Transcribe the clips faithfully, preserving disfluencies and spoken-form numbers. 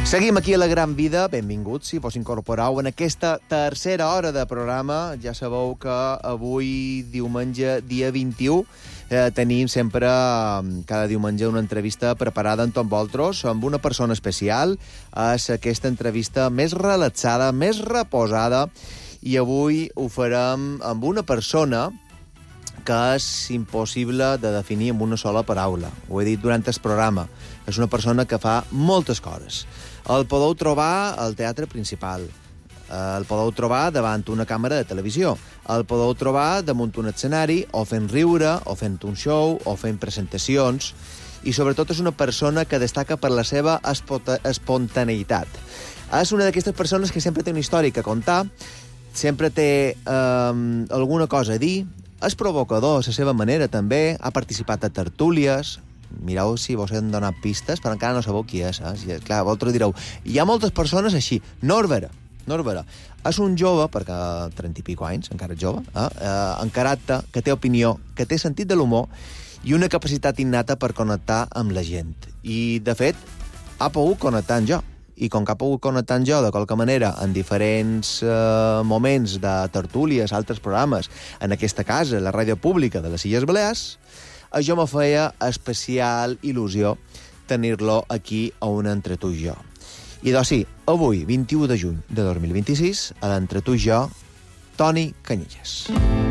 Seguim aquí a La Gran Vida. Benvinguts, si vos incorporeu en aquesta tercera hora de programa. Ja sabeu que avui, diumenge, dia vint-i-u, eh, tenim sempre, cada diumenge, una entrevista preparada amb tots vosaltres, amb una persona especial. És aquesta entrevista més relaxada, més reposada, i avui ho farem amb una persona que és impossible de definir amb una sola paraula. Ho he dit durant el programa. És una persona que fa moltes coses. El podeu trobar al Teatre Principal. El podeu trobar davant una càmera de televisió. El podeu trobar damunt un escenari, o fent riure, o fent un show, o fent presentacions. I sobretot és una persona que destaca per la seva espontaneïtat. És una d'aquestes persones que sempre té una història a contar, sempre té eh, alguna cosa a dir, és provocador a la seva manera també, ha participat a tertúlies. Mireu si vos hem donat pistes, però encara no sabeu qui és. Eh? Clar, vosaltres direu, hi ha moltes persones així. Norbera, Norbera. És un jove, perquè trenta i pico anys, encara és jove, eh? Eh, en caràcter, que té opinió, que té sentit de l'humor i una capacitat innata per connectar amb la gent. I, de fet, ha pogut connectar amb jo. I com que ha pogut connectar amb jo de qualque manera en diferents eh, moments de tertúlies, altres programes, en aquesta casa, la ràdio pública de les Illes Balears, això me feia especial il·lusió tenir-lo aquí a un Entre tu i jo. I doncs sí, avui, vint-i-u de juny de dos mil vint-i-sis, a l'Entre tu i jo, Toni Canyelles.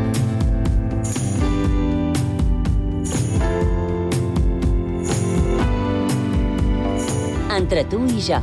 Entre tu i jo.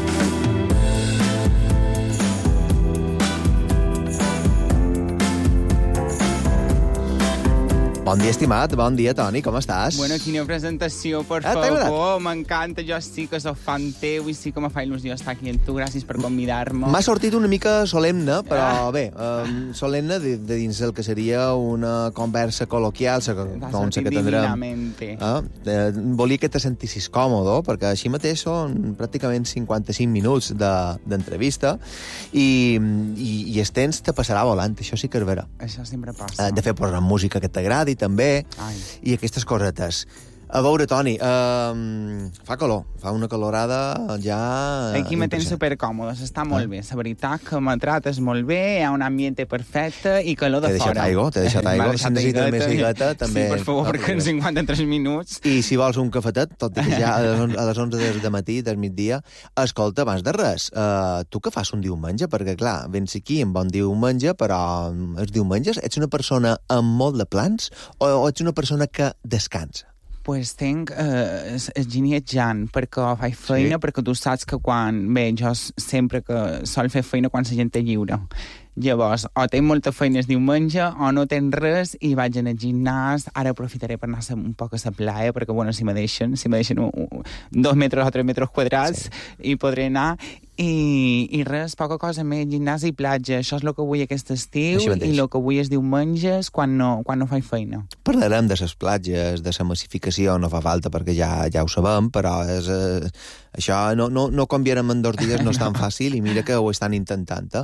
Bon dia, estimat. Bon dia, Toni. Com estàs? Bueno, quina presentació, per ah, favor. M'encanta. Jo sí que soc fan teu i sí que me fa il·lusió estar aquí amb tu. Gràcies per convidar-me. M'ha sortit una mica solemne, però ah. bé, um, solemne de, de dins el que seria una conversa col·loquial, que, com se que tindrem. Ah, eh, volia que te sentissis còmodo, perquè així mateix són pràcticament cinquanta-cinc minuts d'entrevista de, i, i, i els temps te passarà volant, això sí que és vera. Això sempre passa. Eh, de fet, posar música que t'agradi, també, Ai. i aquestes cosetes. A veure, Toni, uh, fa calor, fa una calorada ja... Aquí me tens supercòmode, està molt eh? bé. La veritat que me trates molt bé, hi ha un ambient perfecte i calor de fora. T'he deixat aigua, t'he deixat aigua. Si necessites més aigueta, també... Sí, per favor, perquè en cinquanta-tres minuts... I si vols un cafetet, tot i que ja a les onze de matí, del migdia... Escolta, abans de res, uh, tu què fas un diumenge? Perquè, clar, vens aquí en bon diumenge, però els diumenges ets una persona amb molt de plans o, o ets una persona que descansa? Pues tenc eh, el ginietjant, perquè faig feina, sí. perquè tu saps que quan... Bé, jo sempre que sol fer feina quan la gent és lliure. Llavors, o tenc molta feina el diumenge, o no tenc res, i vaig al gimnàs. Ara aprofitaré per anar un poc a la playa, perquè, bueno, si me deixen, si me deixen un, un, dos metres o tres metres quadrats, sí. i podré anar. I, i res, poca cosa més, gimnàs i platja. Això és el que vull aquest estiu, i el que vull els diumenges quan no, quan no faig feina. Parlarem de les platges, de la massificació, no fa falta, perquè ja, ja ho sabem, però és, eh, això no, no, no canviarem en dos dies, no és tan fàcil, i mira que ho estan intentant. Eh?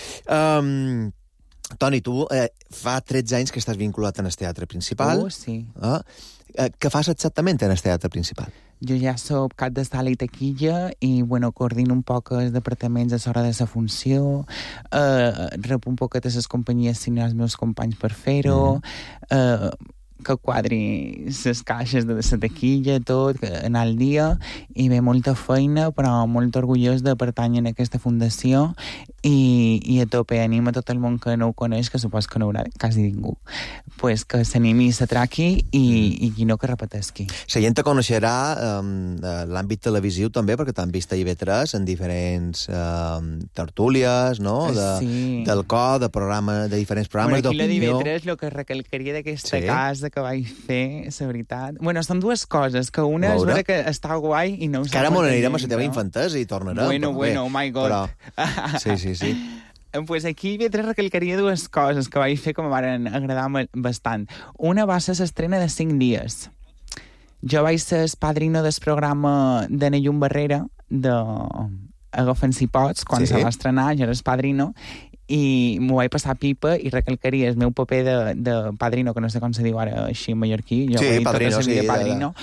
Um, Toni, tu eh, fa tretze anys que estàs vinculat en el Teatre Principal. Oh, sí. Eh? Eh, què fas exactament en el Teatre Principal? Jo ja soc cap de sala i taquilla i, bueno, coordino un poc els departaments a l'hora de la funció, eh, rep un poquet a les companyies si no els meus companys per fer-ho, mm. eh, que quadri les caixes de la taquilla, tot, anar al dia, i ve molta feina, però molt orgullós de pertànyer a aquesta fundació, i, i a tope anima tot el món que no ho coneix, que supos que no haurà quasi ningú, pues que s'animi i s'atraqui, i, i qui no que repetesqui. La gent te coneixerà um, l'àmbit televisiu també, perquè t'han vist a I V tres en diferents um, tertúlies, no? De, sí. Del cor, de, programa, de diferents programes d'opinió. Bueno, aquí d'opinió. la d'I V tres, el que recalcaria d'aquesta sí. casa que vaig fer, la veritat... Bueno, són dues coses, que una és vera que està guai i no ho sap. Que ara m'ho anirem a la teva infantesa i tornarem. Bueno, bueno, oh my God. Però... Sí, sí, sí. Pues aquí ve tres recalcaria dues coses que vaig fer que me van agradar bastant. Una va ser l'estrena de cinc dies. Jo vaig ser el padrino del programa de Nellum Barrera, de Agafen si pots, quan sí. se va estrenar, jo era el padrino, i m'ho vaig passar pipa i recalcaria el meu paper de, de padrino, que no sé com se diu ara així en mallorquí, jo sí, vaig padrino, tota la vida sí, padrino,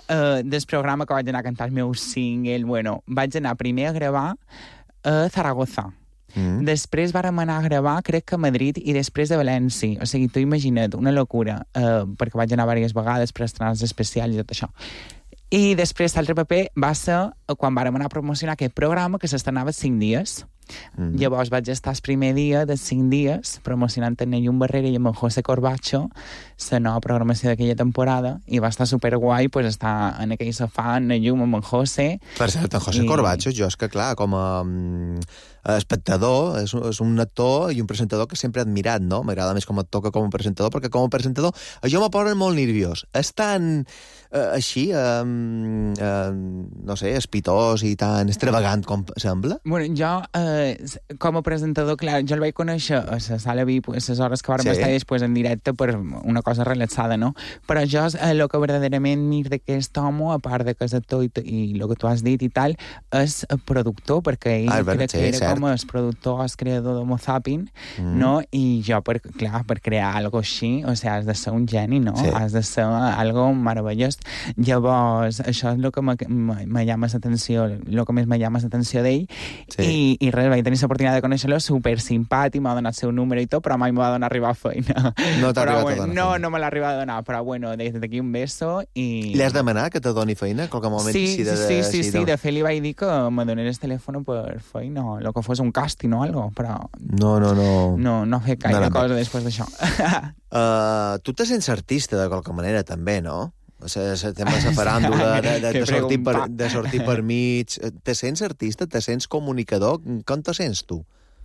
uh, del programa que vaig anar a cantar el meu single, bueno, vaig anar primer a gravar a Zaragoza. Mm. Després vàrem anar a gravar, crec que a Madrid, i després a València. O sigui, tu imagina't, una locura, uh, perquè vaig anar diverses vegades per estrenar els especials i tot això. I després l'altre paper va ser quan vàrem anar a promocionar aquest programa que s'estrenava cinc dies. Mm. Llavors vaig estar el primer dia de cinc dies promocionant en Llum Barrera i amb en José Corbacho la nova programació d'aquella temporada, i va estar superguai pues, estar en aquell sofà en Llum amb en José. Per cert, en José I... Corbacho, jo és que clar, com a um, espectador, és, és un actor i un presentador que sempre he admirat, no? M'agrada més com a actor que com a presentador, perquè com a presentador això me posa molt nerviós. És tan uh, així, um, uh, no sé, espitós i tan extravagant com sembla? Bueno, jo, eh, com a presentador, clar, jo el vaig conèixer a la sala V I P, a les hores que vam sí. estar després en directe per una cosa relaxada, no? Però jo, eh, el que verdaderament mir d'aquest home, a part de que és actor i, i el que tu has dit i tal, és productor, perquè ell ah, crec sí, que era cert. Com el productor, el creador d'Homo Zapping, mm. no? I jo, per, clar, per crear algo així, o sigui, has de ser un geni, no? Sí. Has de ser algo meravellós. Llavors, això és el que me llama l'atenció, el que més me llama l'atenció d'ell, sí. i, i res, vaig tenir l'oportunitat de conèixer-lo, super simpàtic, m'ha donat el seu número i tot, però mai m'ho va donar arribar a feina. No t'ha arribat bueno, a donar no, feina. No me l'ha arribat a donar, però bueno, des d'aquí un beso i... Li has demanat que te doni feina? Qualque moment sí, sí, de, sí, sí, sí, de... sí, de fet li vaig dir que me donés el telèfon per feina, o el que fos un càsting o algo, però... No, no, no... No, no ha fet gaire no, no, cosa després d'això. uh, tu te sents artista de qualque manera, també, no? El tema de la faràndula, de, de, de, sortir per, de sortir per mig... Te sents artista? Te sents comunicador? Com te sents, tu?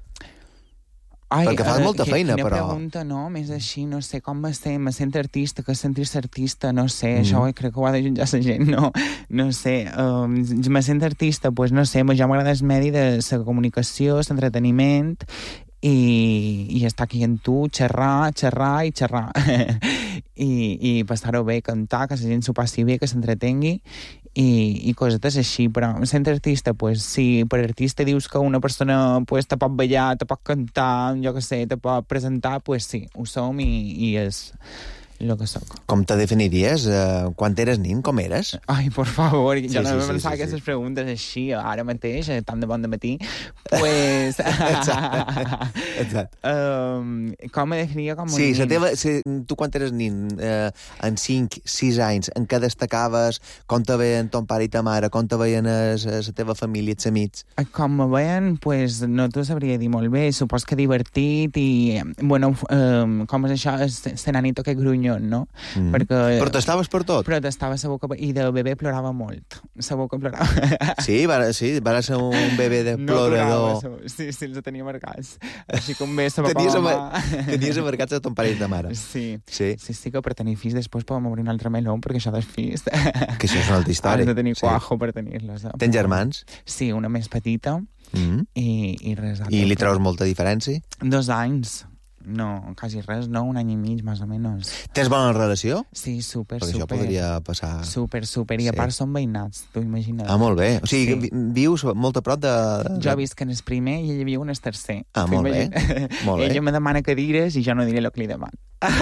Ai, perquè fas molta que, feina, quina però... Quina pregunta, no? Més així, no sé, com me sent, me sent artista, que sentir-se artista, no sé, mm. això crec que ho ha de jutjar la gent, no? No sé, um, me sent artista, doncs pues, no sé, ja m'agrada el medi de la comunicació, l'entreteniment, i, i estar aquí amb tu, xerrar, xerrar i xerrar. I, i passar-ho bé, cantar, que la gent s'ho passi bé, que s'entretengui, i, i cosetes així, però sent artista, pues, si per artista dius que una persona pues, te pot ballar, te pot cantar, jo què sé, te pot presentar, pues sí, ho som i, i és el que soc. Com te definiries? Uh, quan eres nin, com eres? Ai, por favor, jo sí, no sí, m'he sí, pensat sí, aquestes sí. preguntes així, ara mateix, tant de bon de matí, pues... Exacte. Exacte. Um, com me definiria com un sí, nin? Teva, si, tu quan eres nin, eh, en cinc, sis anys, en què destacaves, com te veien ton pare i ta mare, com te veien la teva família, els amics? Com me veien, pues, no t'ho sabria dir molt bé, supos que divertit i, bueno, um, com és això, ser nanito que grunyo, no? Mm. Perquè, protestaves per tot? Protestava segur que... I de bebè plorava molt. Segur que plorava. Sí, va, sí, va ser un bebè de plorador. No plorava, sí, sí, els tenia marcats. Així com bé, se va tenies, com a ama... tenies marcats a ton pare i ta mare. Sí. Sí. Sí, sí, que per tenir fills després podem obrir un altre meló, perquè això dels fills... Que això és una altra història. Has de tenir sí. cuajo per tenir-los. Eh? Tens germans? Sí, una més petita mm. i, i res. I li treus molta diferència? Dos anys. No, quasi res, no? Un any i mig, més o menys. Tens bona relació? Sí, súper, perquè súper. Perquè això podria passar... Súper, súper. I sí. A part són veïnats, t'ho imagines. Ah, molt bé. O sigui, sí. vius molt a prop de... Jo visc en el primer i ell viu en el tercer. Ah, molt bé. molt bé. Ella me demana cadires i jo no diré el que li demano.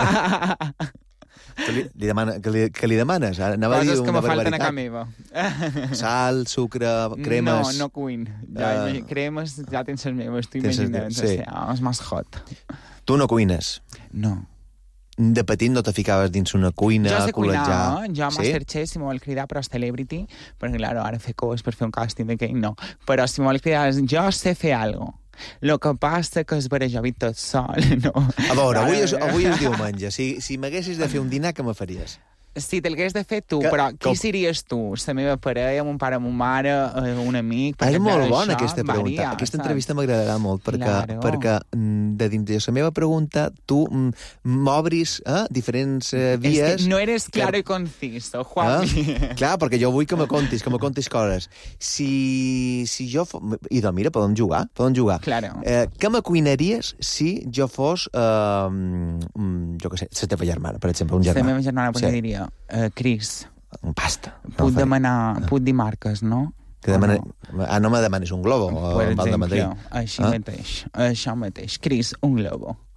Que li, li demana, que, li, que li demanes? Anava coses a dir que me falten a casa meva. meva. Sal, sucre, cremes... No, no cuin. Ja, uh, cremes ja tens les meves, t'ho imagines. Sí. O sigui, és més hot. Tu no cuines? No. De petit no te ficaves dins una cuina, jo sé a col·legiar... Jo sé cuinar, jo a Masterchef, si m'ho vol cridar, però Celebrity, perquè, clar, ara fer coses per fer un càsting d'aquell, no. Però si m'ho vol cridar, jo sé fer alguna cosa. El que passa que es barreja tot sol, no? A veure, avui és, avui és diumenge. Si, si m'haguessis de fer un dinar, què me faries? Sí, te'l hagués de fer tu, que, però qui com... series tu? La meva parella, mon pare, mon mare, un amic... Ah, és molt bona aquesta pregunta. Varia, aquesta saps? Entrevista m'agradarà molt, perquè, claro. perquè de dins de la meva pregunta tu m'obris eh, diferents eh, vies... És que no eres claro que... i conciso, Juan. Eh? Clar, perquè jo vull que me contis, que me contis coses. Si, si jo... Fos... I doncs mira, podem jugar, podem jugar. Claro. Eh, què me cuinaries si jo fos, eh, jo què sé, la teva germana, per exemple, un germà? La meva germana, perquè sí. diria... Uh, Cris, pasta. puc demanar, puc dir marques, no? Que demana... no? Ah, no me demanes un globo? Per exemple, així ah? mateix, això mateix. Cris, un globo.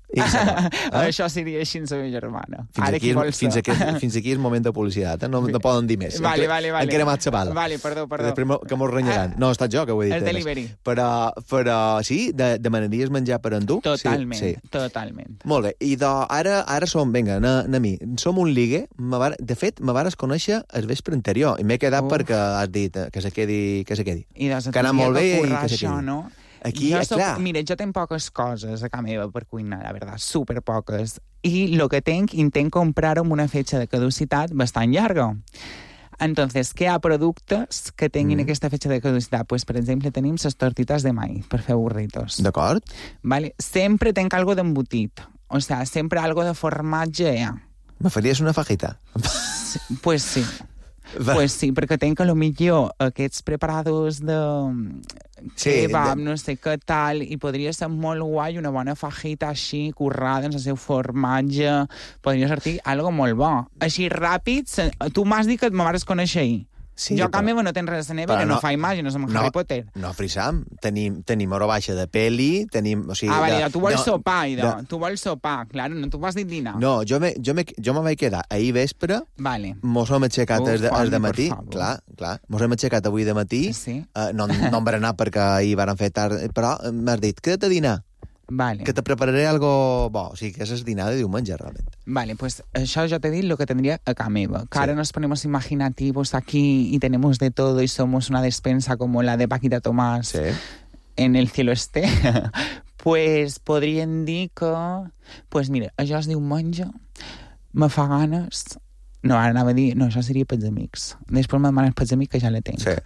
X no. Eh? Això seria així amb la meva germana. Fins Ara aquí, qui és, vol fins, ser? aquí, fins aquí és moment de publicitat, eh? no, no poden dir més. Vale, han, vale, vale. Han cremat la bala. Vale, perdó, perdó. Després mo- que mos renyaran. No, ha estat jo que ho he dit. El a més. delivery. Però, però sí, de, demanaries menjar per endur? Totalment, Sí, sí. totalment. Molt bé, i de, ara, ara som, vinga, na, na mi, som un ligue, me var, de fet, me vares conèixer el vespre anterior, i m'he quedat Uf. perquè has dit eh, que se quedi, que se quedi. I doncs Que ha anat molt bé i currar que se això, quedi. no? Aquí, jo eh, soc, clar. mira, jo tenc poques coses a casa meva per cuinar, la veritat, super poques. I lo que tenc, intent comprar amb una fetge de caducitat bastant llarga. Entonces, què hi ha productes que tinguin Mm. aquesta fetge de caducitat? Pues, per exemple, tenim les tortitas de maíz per fer burritos. D'acord? Vale? Sempre tenc algo d'embotit. O sea, sempre algo de formatge hi ha. Me faries una fajita? Sí, pues sí. Va. Pues sí, perquè tenc a lo millor aquests preparados de Sí, kebab, de- no sé què tal, i podria ser molt guai una bona fajita així, currada, en el seu formatge, podria sortir algo molt bo. Així ràpid, se- tu m'has dit que me vas conèixer ahir. Sí, jo a però- casa meva no tenc res a la nevera, però no, no- no faig màgia, no som no, Harry Potter. No, frisam. Tenim, tenim hora baixa de peli, tenim... O sigui, Ah, vale, de, tu vols no, sopar, idò. de- Tu vols sopar, claro, no tu vas dir dinar. No, jo me, jo, me, jo me vaig quedar ahir vespre, Vale. mos hem aixecat Uf, el de, el de Juanmi, per matí, favor. clar, clar, mos hem aixecat avui de matí, Sí. eh, no, no em berenar perquè ahir varen fer tard, però m'has dit, queda't a dinar, Vale. que te prepararé algo bo, o sigui, que és el dinar de diumenge, realment. Vale, pues això yo te digo lo que tendría acá meva. Que Sí. ahora nos ponemos imaginativos aquí y tenemos de todo y somos una despensa como la de Paquita Tomás Sí. en el cielo este. Pues podríem dir que... Pues mira, això es diu menja, me fa ganes... No, ara anava a dir... No, això seria pels amics. Després me demanes pels amics que ja le tenc. Sí.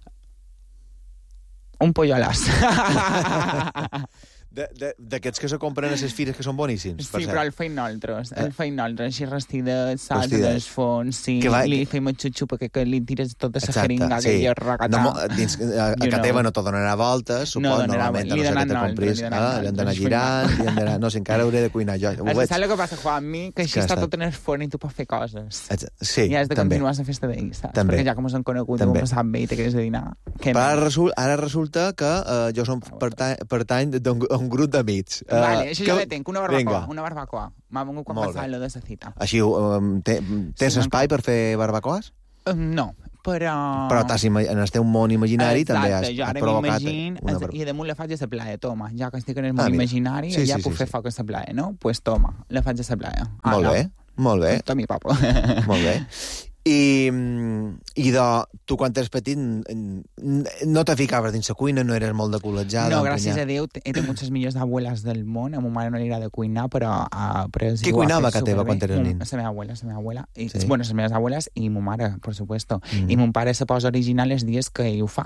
Un pollo a l'as. De- de- D'aquests que se compren a les fires que són boníssims, per Sí, cert. però el feim nosaltres. El feim nosaltres, així restidet, saps, Rostidet. en el fons, sí. Que va- Li feim el xup perquè que li tires tota la Exacte, jeringa sí. que hi ha regatat. No, mo- dins, a, a You casa know. teva no t'ho donarà voltes, supos, donarà normalment, vol- a li no ser que donen te altre, compris, li donen ah, altre, li han d'anar ens girant, li han d'anar... No sé, encara hauré de cuinar jo. Ho Has, veig. saps el que passa, Juanmi? Que així Que està està- tot en el forn i tu pots fer coses. Sí, I has de també. continuar la festa d'ahir, saps? També. Perquè ja com s'han conegut, També. ho hem passat bé i te quedes de dinar. Què Però ara, més? resul, ara resulta que uh, jo som pertany, pertany d'un d'un grup d'amics. Uh, Vale, això que- ja le tenc, una barbacoa, Vinga. una barbacoa. M'ha vengut quan Molt bé. passava lo de la cita. Així, um, te, tens Sí, espai per fer barbacoes? Um, no, però... Però t'has, ima- en el teu món imaginari Exacte, també has, jo has ara provocat m'imagino, una barbacoa. i damunt la faig a la playa, toma. Ja que estic en el Ah, món mira. imaginari, Sí, ja sí, puc sí, fer sí. foc a la playa, no? Pues toma, la faig a la playa. Molt bé, molt bé, Tot mi papo. molt bé. I, mm, i de, tu quan eres petit n- n- no te ficaves dins la cuina, no eres molt de col·legiada. No, gràcies a Déu, he tingut les millors abuelas del món. A ma mare no li agrada cuinar, però... Uh, però Qui cuinava a casa teva quan eres nen? La meva abuela, la meva abuela. I, Sí? Bueno, les meves abuelas i ma mare, per supuesto. Mm. I mon pare se posa original els dies que ell ho fa.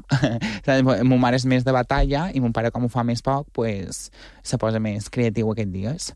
Mon mare és més de batalla i mon pare, com ho fa més poc, pues, se posa més creatiu aquests dies.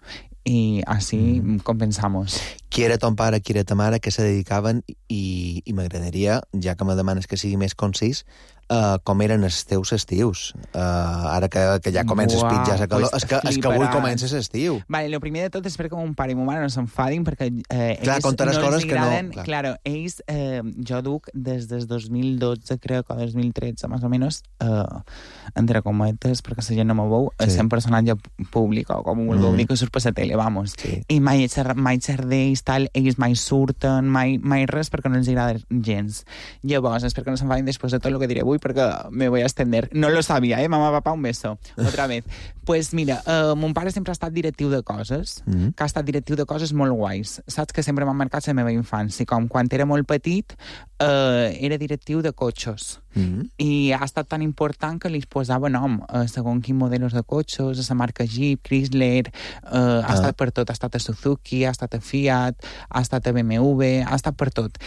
I així mm. compensamos. Qui era ton pare, qui era ta mare, que se dedicaven, i, i m'agradaria, ja que me demanes que sigui més concís, uh, com eren els teus estius. Uh, ara que, que ja comences Buah, pitjar la calor. pues és, que, és que avui fliparàs. comences l'estiu. Vale, el primer de tot és perquè mon pare i ma mare no s'enfadin, perquè eh, Clar, ells contaràs no coses els que no- agraden. clar. Claro, ells, eh, jo duc des del dos mil dotze, crec, o dos mil tretze, més o menys, eh, entre cometes, perquè la gent no me veu, Sí. sí. sent personatge públic, o com ho vulgueu Mm. dir, que surt per la tele, vamos. Sí. I mai, xer- mai xerdells, tal, ells mai surten, mai, mai res, perquè no els agrada gens. Llavors, és perquè no s'enfadin després de tot el que diré avui, perquè me voy a extender. No lo sabía, eh? Mamá, papá, un beso. Otra vez. Pues mira, eh, mon pare sempre ha estat directiu de coses, Mm. que ha estat directiu de coses molt guais. Saps que sempre m'ha marcat la meva infància. Com quan era molt petit, eh, era directiu de cotxes. Mm. I ha estat tan important que li posava nom a segons quin modelos de cotxes, a la marca Jeep, Chrysler, eh, ha Ah. estat per tot. Ha estat a Suzuki, ha estat a Fiat, ha estat a B M W, ha estat per tot.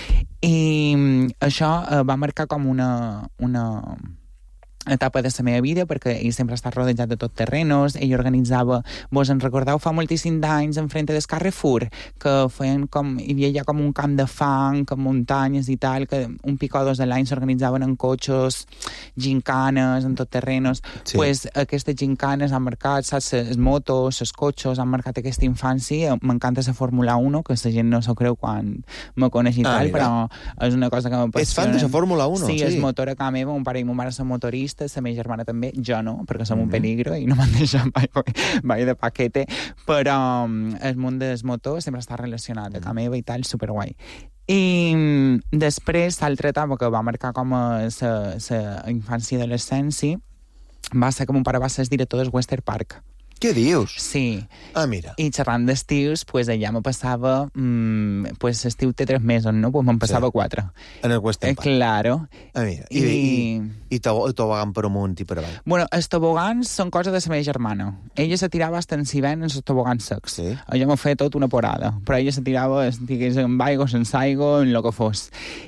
I mm, això eh, va marcar com una... una etapa de la meva vida, perquè ell sempre ha estat rodejat de tot terrenos, ell organitzava, vos en recordeu, fa moltíssim d'anys enfrente del Carrefour, que feien com, hi havia ja com un camp de fang, amb muntanyes i tal, que un pic o dos de l'any s'organitzaven en cotxes, gincanes, en tot terrenos, Sí. pues aquestes gincanes han marcat, saps, les motos, els cotxes, han marcat aquesta infància, m'encanta la Fórmula uno, que la gent no s'ho creu quan me coneix i Ah, tal, mira. però és una cosa que m'apassiona. Ets fan de la Fórmula uno, sí? sí. Sí, és motor a casa meva, un pare i ma mare són motoristes, motorista, la meva germana també, jo no, perquè som Mhm. un peligro i no m'han deixat mai, mai de paquete, però um, el món dels motors sempre està relacionat a casa meva i tal, superguai. I mm, després, l'altra etapa que va marcar com a la infància i adolescència va ser que mon pare va ser el director del Western Park. Què dius? Sí. Ah, mira. I xerrant d'estius, pues, allà me passava... Mmm, pues l'estiu té tres mesos, no? Pues me'n passava Sí. quatre. En el Western Eh, Park. claro. Ah, mira. I, I- i, i to- tobogant per amunt i per avall. Bueno, els tobogans són cosa de la meva germana. Ella se tirava hasta en hivern en els tobogans secs. Sí. Jo m'ho feia tot una porada, però ella se tirava, digués, amb aigua, sense aigua, en el que fos.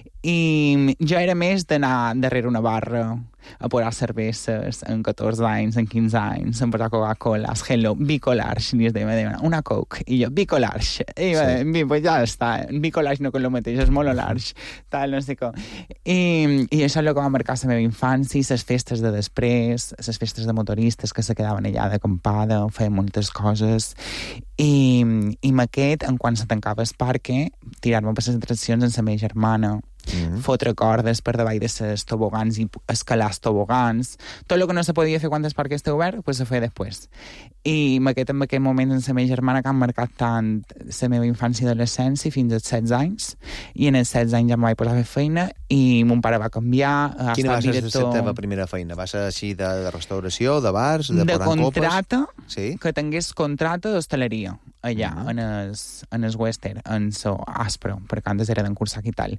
I jo era més d'anar darrere una barra a posar cerveses en catorze anys, en quinze anys, em posar Coca-Cola, Hello, Bicolarge, i es deia, deia, una Coke, i jo, Bicolarge, i jo, sí. pues ja està, Bicolarge no que el mateix, és molt large, tal, no sé com. I, i això és el que va marcar la meva infància, les festes de després, les festes de motoristes que se quedaven allà d'acampada, feien moltes coses, i, i amb aquest, en quan se tancava el parque, tirar-me per les atraccions amb la meva germana, Mm. fotre cordes per davall de les tobogans i escalar els tobogans. Tot el que no se podia fer quan el parc estava obert, pues se feia després. I en aquest, en aquest moment amb la meva germana que han marcat tant la meva infància i adolescència fins als setze anys, i en els setze anys ja em vaig posar a fer feina i mon pare va canviar, ha Quina va estat ser director... la teva primera feina? Va ser així de, de restauració, de bars, de, de posar en contrata, copes? Sí? que tingués contrata d'hostaleria allà, Mhm. mm -hmm. en, es, en el Western, en so Aspro, perquè antes era d'en Cursac i tal.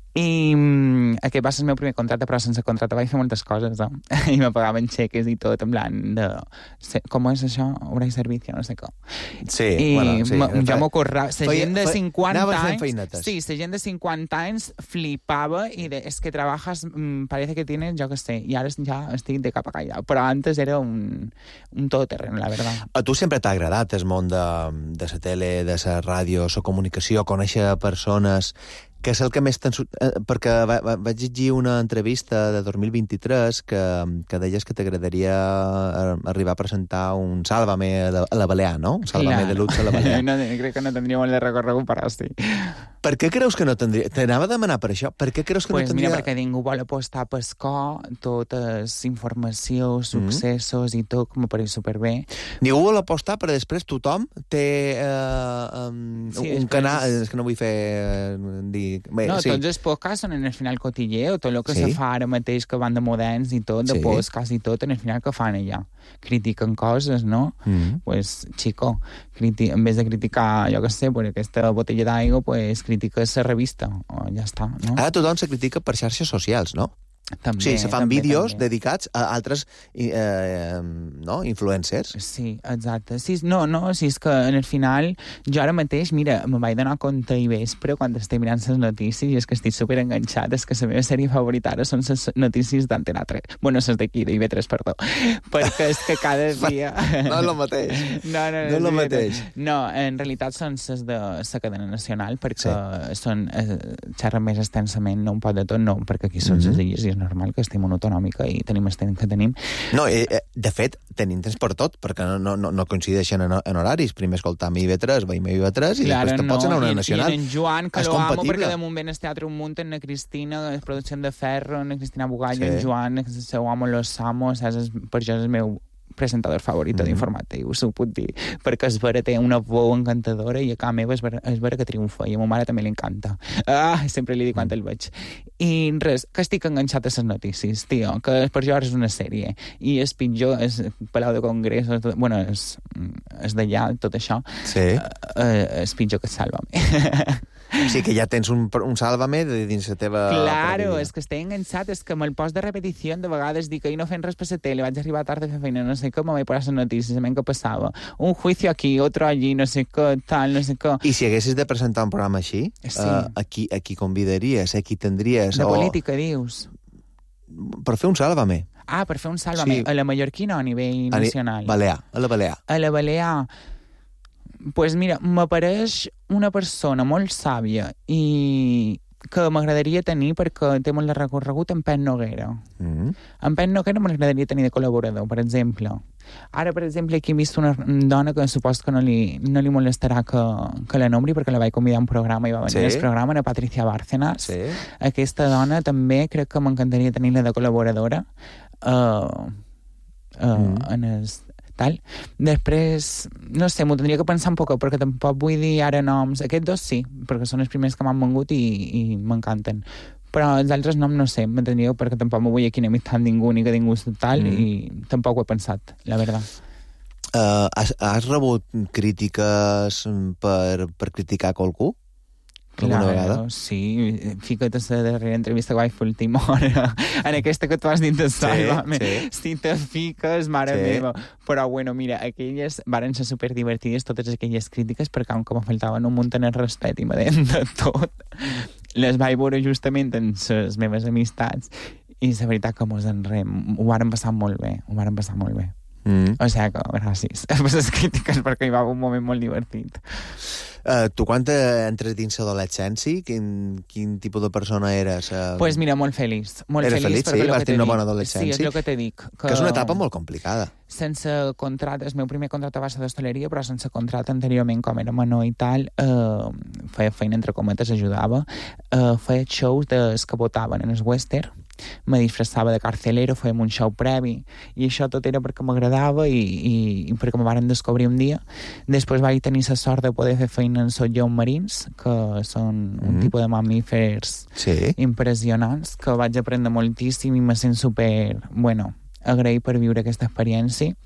I mm, aquest va ser el meu primer contracte, però sense contracte vaig fer moltes coses, no? I me pagaven xeques i tot, en plan de... Com és això? Hora i servicio, no sé com. Sí, I bueno, sí. m- jo m'ho corrava. La Feia- gent de fe- cinquanta anaves fent anys... feinetes. Sí, la gent de cinquanta anys flipava i de, es que trabajas, mm, parece que tienes, jo que sé, i ara ja estic de cap a caïda. Però antes era un, un todoterreno, la verdad. A tu sempre t'ha agradat el món de, de la tele, de la ràdio, la comunicació, conèixer persones, que és el que més... Eh, perquè va, va, vaig llegir una entrevista de dos mil vint-i-tres que, que deies que t'agradaria arribar a presentar un Sálvame a la, a la Balear, no? Un Sálvame Claro. de luxe a la Balear. No, crec que no tindria molt de recorregut per així. Per què creus que no tindria... T'anava a demanar per això. Per què creus que Pues no tindria... mira, perquè ningú vol apostar per cor, totes informacions, successos mm. i tot, que m'ho pareix superbé. Ningú vol apostar, però després tothom té eh, um, Sí, un després- canal... És que no vull fer... Eh, dir... Bé, No, sí. tots els podcasts són en el final cotilleo, tot el que Sí. se fa ara mateix que van de moderns i tot, de Sí. podcast i tot, en el final que fan allà. Critiquen coses, no? Mm. Pues, chico, criti en vez de criticar, jo què sé, pues, aquesta botella d'aigua, pues, critiques la revista, o ja està, no? Ara tothom se critica per xarxes socials, no? També, Sí, se fan també, vídeos també. dedicats a altres eh, no? influencers. Sí, exacte. Sí, no, no, si és que en el final, jo ara mateix, mira, me vaig donar compte i vespre quan estic mirant les notícies i és que estic super enganxat, és que la meva sèrie favorita ara són les notícies d'Antena tres. Bueno, les d'aquí, d'I V tres, perdó. Perquè és que cada dia... No és el mateix. No, no, No és el mateix. No, en realitat són les de la cadena nacional, perquè Sí. són, eh, xerren més extensament, no un pot de tot, no, perquè aquí són Mhm. les illes i és normal que estem una autonòmica i tenim el temps que tenim. No, eh, eh, de fet, tenim temps per tot, perquè no, no, no, no coincideixen en, en horaris. Primer escoltam I V tres, veiem I V tres, i Claro, després te pots anar a una i, nacional. I en Joan, que És lo amo, compatible. perquè de moment es teatre un munt, en la Cristina, la producció de Ferro, en la Cristina Bugallo, Sí. en Joan, el seu amo Los Amos, és, és, per això és el meu presentador favorit Mhm. d'informatius, ho puc dir, perquè es vera té una veu encantadora i a casa meva es vera, es vera que triomfa i a ma mare també li encanta. Ah, sempre li dic quan el veig. I res, que estic enganxat a les notícies, tio, que per jo ara és una sèrie. I és pitjor, és Palau de Congrés, és, bueno, és, és d'allà, tot això, Sí. eh, és pitjor que Sálvame. O sigui que ja tens un, un Sálvame de dins la teva... Claro, pròpia és que estic enganxat, és que me'l post de repetició, de vegades dic que ahir no fent res per la tele, vaig arribar tard a fer feina, no sé com, me vaig posar les notícies, a què passava. Un juicio aquí, otro allí, no sé què, tal, no sé què. I si haguessis de presentar un programa així, Sí. eh, a, qui, a qui convidaries, a qui tindries... De o... política, dius? Per fer un Sálvame. Ah, per fer un Sálvame. Sí. A la mallorquina o a nivell A ni- nacional? Balear, a la Balear. A la Balear, pues mira, m'apareix una persona molt sàvia i que m'agradaria tenir perquè té molt de recorregut en Pep Noguera. Mm. En Pep Noguera m'agradaria tenir de col·laborador, per exemple. Ara, per exemple, aquí he vist una dona que suposo que no li, no li molestarà que, que la nombri perquè la vaig convidar a un programa i va venir sí. al programa, la Patricia Bárcenas. Sí. Aquesta dona també crec que m'encantaria tenir-la de col·laboradora uh, uh, mm. en el tal. Després, no sé, m'ho tindria que pensar un poc, perquè tampoc vull dir ara noms. Aquests dos sí, perquè són els primers que m'han vengut i, i m'encanten. Però els altres noms no sé, m'entendria, perquè tampoc m'ho vull aquí enemistar amb ningú ni que ningú tal, mm. i tampoc ho he pensat, la veritat. Uh, has, has rebut crítiques per, per criticar qualcú? Claro, sí. Fica't a la darrera entrevista que vaig fer última hora. En aquesta que tu has dit de Sálvame. Sí, sí. Si te fiques, mare sí. meva. Però, bueno, mira, aquelles varen ser superdivertides, totes aquelles crítiques, perquè com que me faltaven un munt en el respecte i me deien de tot, les vaig veure justament en les meves amistats i la veritat que mos en rem. Ho varen passar molt bé, ho varen passar molt bé. Mm. O sigui que, gràcies per les crítiques, perquè hi va haver un moment molt divertit. Uh, tu quan entres dins l'adolescència, quin, quin tipus de persona eres? Doncs uh... pues mira, molt feliç. Molt eres feliç, feliç, sí? Vas tenir una bona adolescència? Sí, és el que te dic. Que... que és una etapa molt complicada. Sense contracte, el meu primer contracte va ser d'hostaleria, però sense contracte anteriorment, com era menor i tal, uh, feia feina entre cometes, ajudava, uh, feia shows des que votaven en el western, me disfressava de carcelero, fèiem un show previ, i això tot era perquè m'agradava i, i, i perquè me varen descobrir un dia. Després vaig tenir la sort de poder fer feina en sotllons marins, que són mm. un tipus de mamífers sí. impressionants, que vaig aprendre moltíssim i me sent super, bueno, agraït per viure aquesta experiència.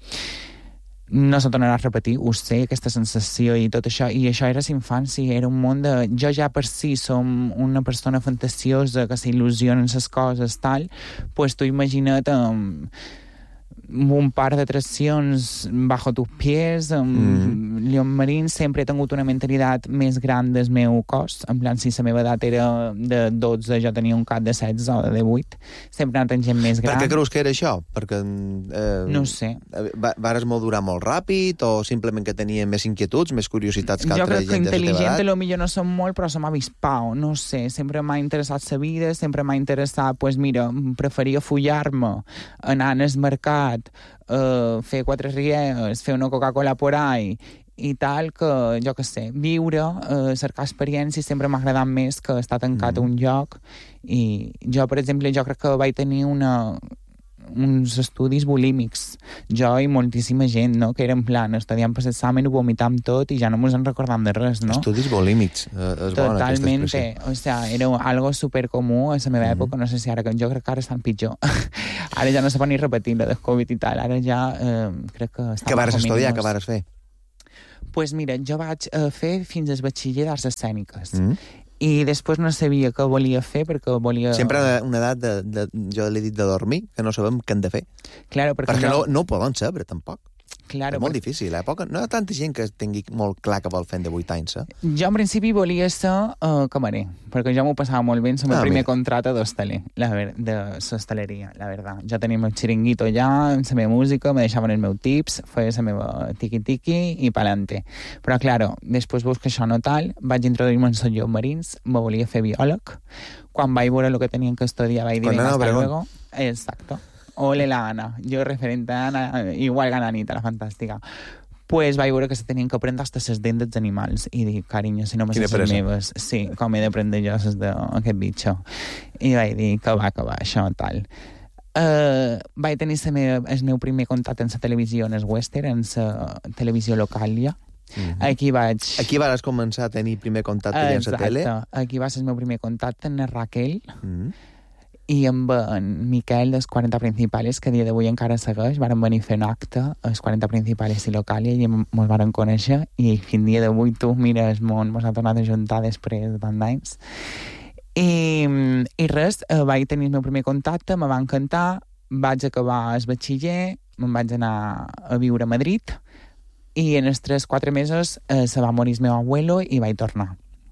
No se tornarà a repetir, ho sé, aquesta sensació i tot això, i això era l'infància, era un món de... Jo ja per si som una persona fantasiosa que s'il·lusiona en les coses, tal, pues tu imagina't amb un par d'atraccions bajo tus pies, amb mm. León Marín, sempre he tingut una mentalitat més gran del meu cos, en plan, si la meva edat era de dotze, jo tenia un cap de setze o de divuit, sempre he anat amb gent més gran. Per què creus que era això? Perquè... Eh, no sé. Va, vares madurar molt ràpid o simplement que tenia més inquietuds, més curiositats que jo altra gent de la teva edat? Jo crec que intel·ligent potser no som molt, però som avispau, no sé. Sempre m'ha interessat la vida, sempre m'ha interessat, pues mira, preferia follar-me, anar al mercat, Uh, fer quatre rieres, fer una Coca-Cola por ahí i tal, que, jo què sé, viure, uh, cercar experiències sempre m'ha agradat més que estar tancat mm. a un lloc. I jo, per exemple, jo crec que vaig tenir una uns estudis bulímics, jo i moltíssima gent, no?, que era en plan, estudiant per l'examen, ho vomitàvem tot i ja no ens en recordàvem de res, no? Estudis bulímics, eh, és bona aquesta expressió. O sea, era algo supercomú a la meva mm-hmm. època, no sé si ara, jo crec que ara estan pitjor. Ara ja no se pot ni repetir la del Covid i tal, ara ja eh, crec que... Què vares estudiar, què vares fer? Pues mira, jo vaig eh, fer fins al batxiller d'arts escèniques. Mm. I després no sabia què volia fer perquè volia... Sempre una edat, de, de, jo l'he dit, de dormir, que no sabem què hem de fer. Claro, perquè perquè jo... no, no ho poden saber, tampoc. Claro, és molt perquè... difícil, a l'època. No hi ha tanta gent que tingui molt clar que vol fer de vuit anys, eh? Jo, en principi, volia ser uh, camarer, perquè jo m'ho passava molt bé en el ah, primer mira. contracte d'hostaler, la ver... de l'hostaleria, la veritat. Jo tenia el meu xiringuito allà, la meva música, me deixaven els meus tips, feia la meva tiqui-tiqui i pa'lante. Però, claro, després veus que això no tal, vaig introduir-me en sotllons marins, me volia fer biòleg. Quan vaig veure el que tenien que estudiar, vaig dir, venga, hasta luego. Exacto. Ole la Ana, jo referente a Ana, igual que Anita, la fantàstica. Pues vaig veure que se tenien que aprendre hasta les dents dels animals. I dic, carinyo, si no me les meves, sí, com he d'aprendre jo les d'aquest bitxo. I vaig dir, que va, que va, això, tal. Uh, vaig tenir meva, el meu primer contacte en la televisió, en el western, en la televisió local ja. Mm-hmm. Aquí vaig... Aquí vas començar a tenir primer contacte en la tele? Exacte, aquí va ser el meu primer contacte en la Raquel. Mm-hmm. I amb en Miquel dels quaranta Principales, que a dia d'avui encara segueix, varen venir a fer un acte als quaranta Principales i Localia i ens varen conèixer i fins dia d'avui tu, mira, el món ens ha tornat a juntar després de tant d'anys. I, i res, eh, vaig tenir el meu primer contacte, me va encantar, vaig acabar el batxiller, me'n vaig anar a viure a Madrid i en els tres quatre mesos eh, se va morir el meu abuelo i vaig tornar.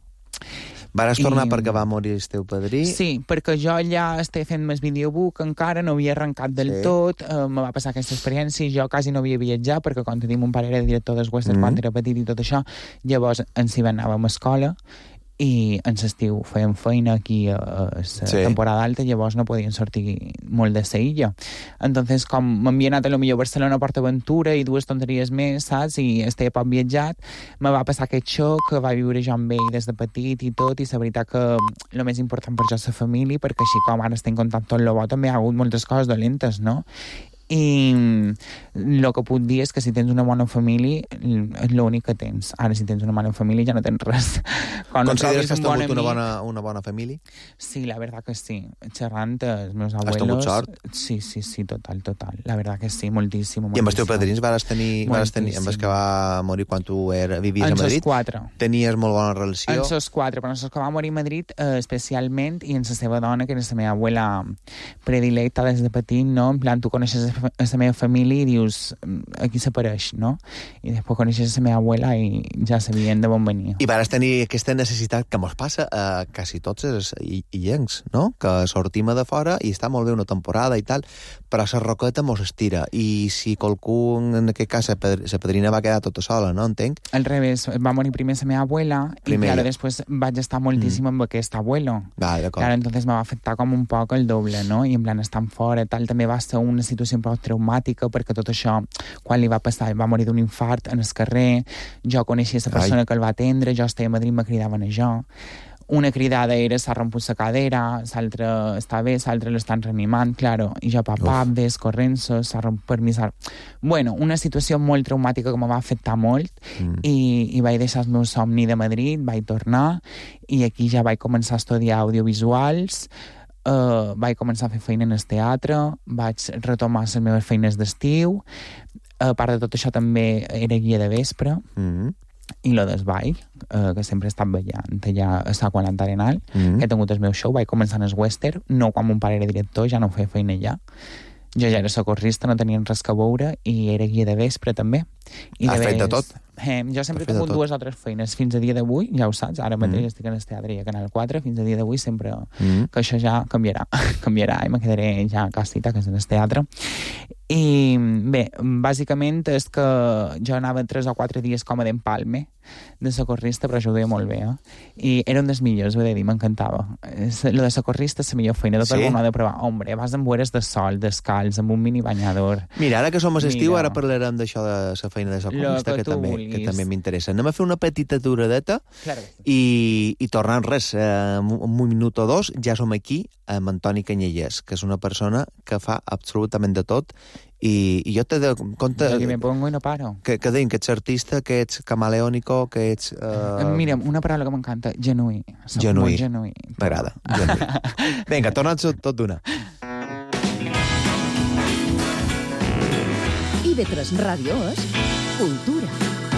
Vares tornar I... perquè va morir el teu padrí? Sí, perquè jo ja estava fent més videobook encara, no havia arrencat del sí. tot, eh, me va passar aquesta experiència, jo quasi no havia viatjat, perquè quan tenim un pare era director dels Western, mm. quan era petit i tot això, llavors ens hi anàvem a escola, i en l'estiu feien feina aquí a la sí. temporada alta, llavors no podien sortir molt de la illa. Entonces, com m'havia anat a lo millor a Barcelona a PortAventura i dues tonteries més, saps? I estava poc viatjat, me va passar aquest xoc que va viure jo amb ell des de petit i tot, i la veritat que el més important per jo és la família, perquè així com ara estem en contacte amb el bo, també hi ha hagut moltes coses dolentes, no? I el que puc dir és que si tens una bona família és l'únic que tens. Ara, si tens una mala família ja no tens res. Quan consideres que has tingut una bona, una bona família? Sí, la verdad que sí. Xerrant els meus abuelos... Has tingut sort? Sí, sí, sí, total, total. La verdad que sí, moltíssim. I amb els teus padrins vas tenir... Vas tenir amb els que va morir quan tu era, vivies a Madrid? En els quatre. Tenies molt bona relació? En els quatre, però en els que va morir a Madrid eh, especialment, i en la seva dona, que era la meva abuela predilecta des de petit, no? En plan, tu coneixes a la meva família i dius, aquí s'apareix, no? I després coneixes la meva abuela i ja sabien de on venia. I vas tenir aquesta necessitat que mos passa a quasi tots els illencs, no? Que sortim a de fora i està molt bé una temporada i tal, però la roqueta mos estira. I si qualcú, en aquest cas, la padrina va quedar tota sola, no? Entenc? Al revés, va morir primer la meva abuela primer i, claro, després vaig estar moltíssim mm. amb aquest abuelo. Vale, d'acord. Claro, entonces me va afectar com un poc el doble, no? I en plan, estant fora, tal, també va ser una situació un poc traumàtica, perquè tot això, quan li va passar, va morir d'un infart en el carrer, jo coneixia la persona Ai. que el va atendre, jo estava a Madrid, me cridaven a jo. Una cridada era s'ha romput la cadera, l'altra està bé, l'altra l'estan reanimant, claro, i jo papà, ves corrent-se, s'ha romput per mi... Bueno, una situació molt traumàtica que me va afectar molt mm. i, i vaig deixar el meu somni de Madrid, vaig tornar i aquí ja vaig començar a estudiar audiovisuals, Uh, vaig començar a fer feina en el teatre, vaig retomar les meves feines d'estiu, a part de tot això també era guia de vespre, mm-hmm. i lo del ball, uh, que sempre he estat ballant allà a Sa Quaranta Arenal, mm-hmm. que he tingut el meu show, vaig començar en el western, no quan mon pare era director, ja no feia feina allà. Jo ja era socorrista, no tenien res que veure, i era guia de vespre també. I Has de fet de tot? Eh, jo sempre he tingut dues o tres feines fins a dia d'avui, ja ho saps, ara mateix mm. estic en el teatre i a Canal quatre, fins a dia d'avui sempre mm. que això ja canviarà, canviarà i me quedaré ja a casita, que és en el teatre. I bé, bàsicament és que jo anava tres o quatre dies com a d'empalme de socorrista, però jo ho deia molt bé, eh? I era un dels millors, ho he de dir, m'encantava. Lo de socorrista és la millor feina, tot sí? el món ha de provar. Hombre, vas amb boires de sol, descalç, amb un mini banyador. Mira, ara que som a l'estiu, ara parlarem d'això de la feina de socorrista, que, que, també, que també m'interessa. Anem a fer una petita duradeta claro. i, i tornant res, eh, un minut o dos, ja som aquí amb Antoni Canyelles, que és una persona que fa absolutament de tot. I, i jo t'he de compte... Jo me pongo i no paro. Que, que deim que ets artista, que ets camaleònico, que ets... Uh... Mira, una paraula que m'encanta, genuí. Soc genuí. Molt genuí. M'agrada, genuí. Vinga, torna'ns tot d'una. I ve tres Ràdio és cultura.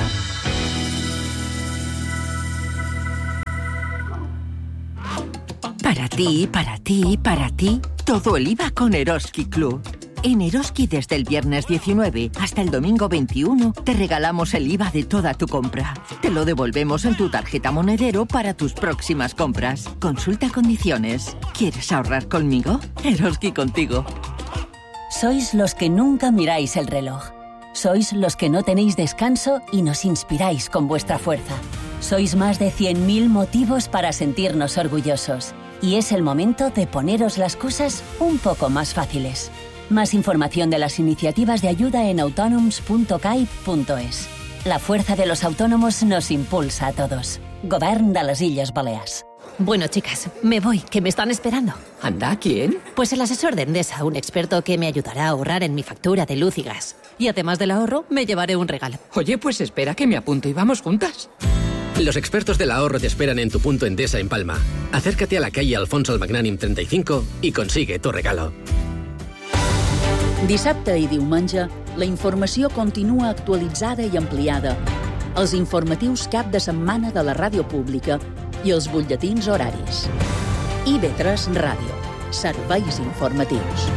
Para ti, para ti, para ti, todo el I V A con Eroski Club. En Eroski desde el viernes diecinueve hasta el domingo veintiuno te regalamos el I V A de toda tu compra. Te lo devolvemos en tu tarjeta monedero para tus próximas compras. Consulta condiciones. ¿Quieres ahorrar conmigo? Eroski contigo. Sois los que nunca miráis el reloj. Sois los que no tenéis descanso y nos inspiráis con vuestra fuerza. Sois más de cien mil motivos para sentirnos orgullosos. Y es el momento de poneros las cosas un poco más fáciles. Más información de las iniciativas de ayuda en autonoms punto caib punto es. La fuerza de los autónomos nos impulsa a todos. Govern de las Illes Balears. Bueno, chicas, me voy, que me están esperando. ¿Anda? ¿Quién? Pues el asesor de Endesa, un experto que me ayudará a ahorrar en mi factura de luz y gas. Y además del ahorro, me llevaré un regalo. Oye, pues espera que me apunto y vamos juntas. Los expertos del ahorro te esperan en tu punto Endesa en Palma. Acércate a la calle Alfonso el Magnànim treinta y cinco y consigue tu regalo. Dissabte i diumenge, la informació continua actualitzada i ampliada. Els informatius cap de setmana de la ràdio pública i els butlletins horaris. I ve tres Ràdio. Serveis informatius.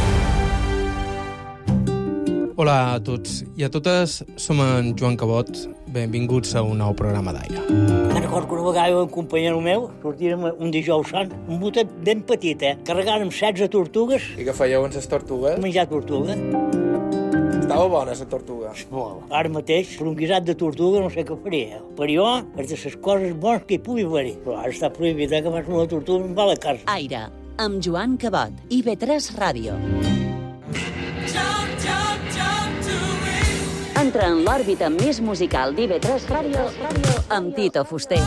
Hola a tots i a totes, som en Joan Cabot. Benvinguts a un nou programa d'Aire. Me'n recordo que una vegada un companyero meu sortirem un dijous sant, un botet ben petit, eh? Carregàrem setze tortugues. I què fèieu amb les tortugues? Menjar tortuga. Estava bona, la tortuga. Bueno, ara mateix, per un guisat de tortuga no sé què faria. Per jo, és de les coses bones que hi pugui haver. Però ara està prohibit que fas una tortuga amb la carn. Aire, amb Joan Cabot, I V tres Ràdio. Entra en l'òrbita més musical d'I V tres Ràdio amb Tito Fuster.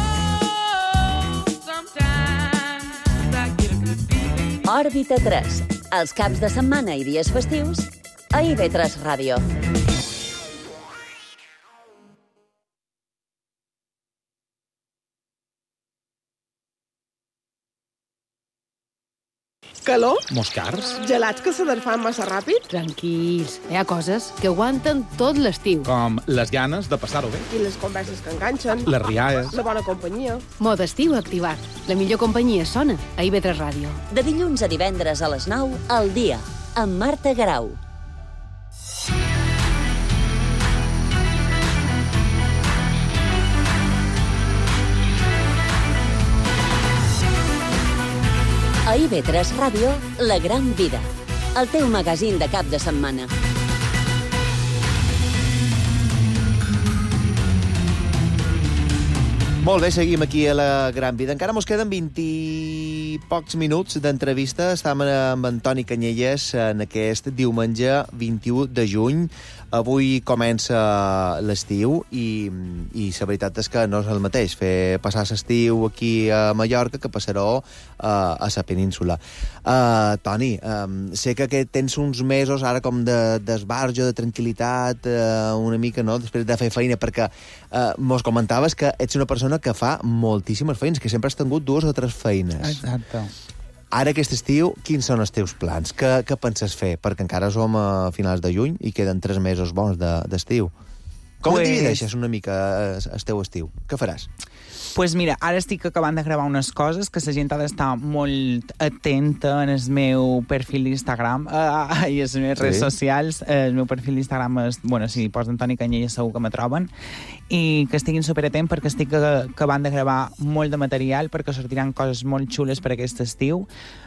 Òrbita tres, els caps de setmana i dies festius a I V tres Ràdio. Calor? Moscars? Gelats que se desfan massa ràpid? Tranquils, hi ha coses que aguanten tot l'estiu. Com les ganes de passar-ho bé. I les converses que enganxen. Les rialles. La bona companyia. Mode estiu activat. La millor companyia sona a I V tres Ràdio. De dilluns a divendres a les nou, al dia, amb Marta Garau. A I V tres Ràdio, La Gran Vida, el teu magazín de cap de setmana. Molt bé, seguim aquí a La Gran Vida. Encara mos queden vint i pocs minuts d'entrevista. Estem amb Antoni Canyelles en aquest diumenge vint-i-u de juny. Avui comença l'estiu i, i la veritat és que no és el mateix fer passar l'estiu aquí a Mallorca que passar-ho a, a la península. Uh, Toni, um, sé que, que tens uns mesos ara com d'esbarjo, de, de tranquil·litat, uh, una mica, no?, després de fer feina, perquè uh, mos comentaves que ets una persona que fa moltíssimes feines, que sempre has tingut dues o tres feines. Exacte. Ara, aquest estiu, quins són els teus plans? Què, què penses fer? Perquè encara som a finals de juny i queden tres mesos bons d'estiu. De, Com pues... et divideixes una mica el teu estiu? Què faràs? Pues mira, ara estic acabant de gravar unes coses que la gent ha d'estar molt atenta en el meu perfil d'Instagram uh, i les meves sí. redes socials. El meu perfil d'Instagram és, bueno, si posen Antoni Canyelles segur que me troben, i que estiguin superatent perquè estic acabant de gravar molt de material perquè sortiran coses molt xules per aquest estiu.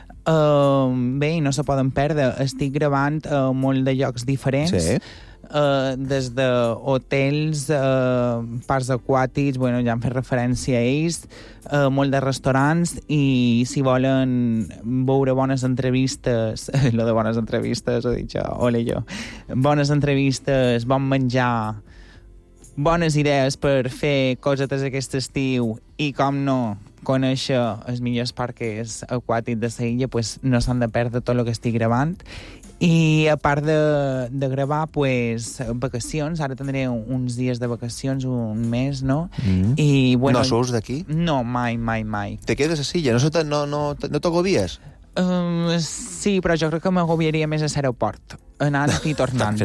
Uh, bé, i no se poden perdre. Estic gravant uh, molt de llocs diferents. Sí. Uh, des de hotels, uh, parcs aquàtics, bueno, ja han fet referència a ells, uh, molt de restaurants, i si volen veure bones entrevistes, lo de bones entrevistes, ho he dit jo, ole jo, bones entrevistes, bon menjar, bones idees per fer cosetes aquest estiu i, com no, conèixer els millors parcs aquàtics de la illa, pues no s'han de perdre tot el que estic gravant. I a part de, de gravar, pues, vacacions, ara tindré uns dies de vacacions, un mes, no? Mm. I, bueno, no sous d'aquí? No, mai, mai, mai. Te quedes a Silla? No, no, no, no t'agobies? Um, sí, però jo crec que m'agobiaria més a l'aeroport, anant i tornant.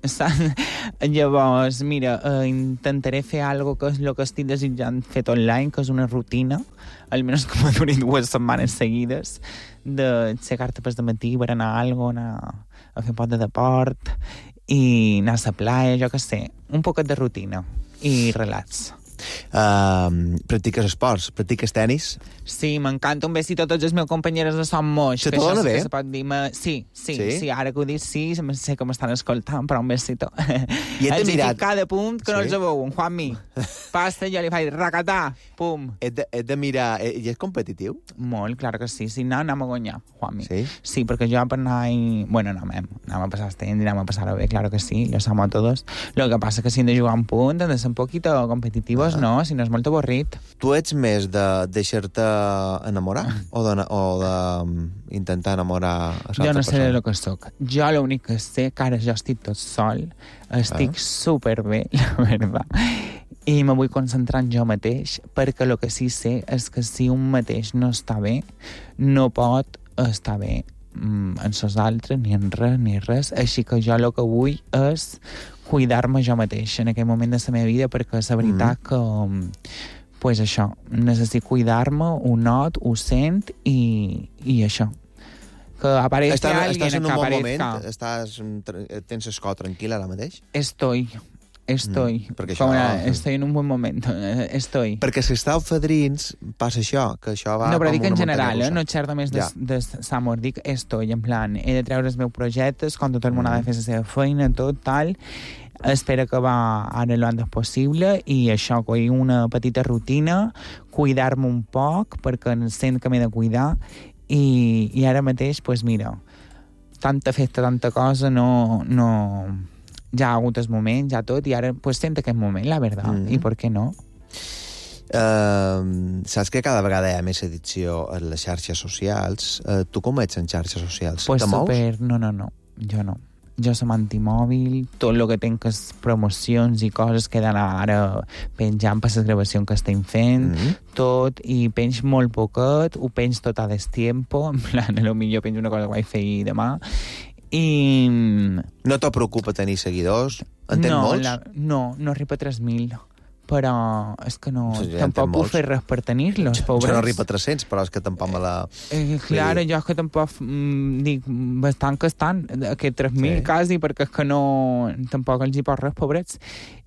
Llavors, mira, uh, intentaré fer algo que és el que estic desitjant fer tot l'any, que és una rutina, almenys que m'ha durat dues setmanes seguides, de aixecar-te pas de matí per anar a algo, anar a fer un poc de deport i anar a la playa, jo què sé, un poquet de rutina i relax. Uh, practiques esports? Practiques tenis? Sí, m'encanta. Un besito a tots els meus companyeros de Som Moix. Se te dona bé? Se pot dir sí, sí, sí, sí, sí, ara que ho dic sí, sé que m'estan escoltant, però un besito. I els mirat... he ficat cada punt que sí. no els veuen. Juanmi, passa, jo li faig racatà, pum. He de, he de mirar... I és competitiu? Molt, clar que sí. Si no, anem a guanyar, Juanmi. Sí? Sí, perquè jo per anar i... Bueno, no, anem, anem a passar el temps i anem a passar-ho bé, claro que sí, lo sabemos todos. Lo que passa que si hem de jugar un punt, hem de ser un poquito competitivos, ah. no? Si no és molt avorrit. Tu ets més de deixar-te enamorar o de, o de um, intentar enamorar a l'altra persona? Jo no sé el que soc. Jo l'únic que sé que ara jo estic tot sol, estic ah. superbé, la veritat, i me vull concentrar en jo mateix, perquè el que sí sé és que si un mateix no està bé, no pot estar bé en els altres, ni en res, ni res. Així que jo el que vull és cuidar-me jo mateix en aquell moment de la meva vida, perquè és la veritat mm. que, pues això, necessito cuidar-me, ho not, ho sent, i, i això. Que apareixi estàs, alguien estàs en un que bon aparezca. moment? Estàs, tens el cor tranquil ara mateix? Estoy. Estoy. Mm, perquè Com això... una, estoy en un buen moment. Estoy. Perquè si estàu fadrins, passa això, que això va... No, però com dic en una general, muntanya eh? No russa. xerro només de, Ja. de Samur, dic estoy, en plan, he de treure els meus projectes, com tot el món ha de fer la seva feina, tot, tal. Espero que va ara lo antes possible i això, coi una petita rutina, cuidar-me un poc, perquè sent que m'he de cuidar, i, i ara mateix, pues mira, tanta festa, tanta cosa, no... no ja ha hagut el moment, ja tot, i ara pues sent aquest moment, la veritat, mm. i per què no? Uh, saps que cada vegada hi ha més edició en les xarxes socials. Uh, tu com ets en xarxes socials? Pues Te mous? super... No, no, no, jo no. Jo som antimòbil, tot el que tenc és promocions i coses que he d'anar ara penjant per les gravacions que estem fent, mm -hmm. tot, i penjo molt poquet, ho penjo tot a destiempo, en plan, potser penjo una cosa que vaig fer ahir demà, i... No te preocupa tenir seguidors? En tens no, molts? La... No, no arriba a tres mil, però és que no... Sí, ja tampoc puc fer res per tenir-los, pobres. Jo no arriba a tres-cents, però és que tampoc me la... Eh, clar, jo és que tampoc mm, dic bastant que estan, aquests tres mil sí. quasi, perquè és que no... Tampoc els hi pot res, pobrets.